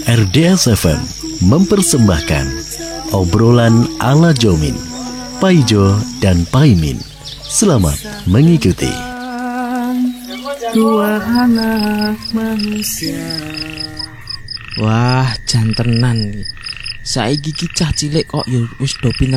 RDS FM mempersembahkan obrolan ala Jomin, Paijo dan Paimin. Selamat mengikuti. Dua anak manusia. Wah, jantenan iki. Saiki iki cah cilik kok ya wis do pinter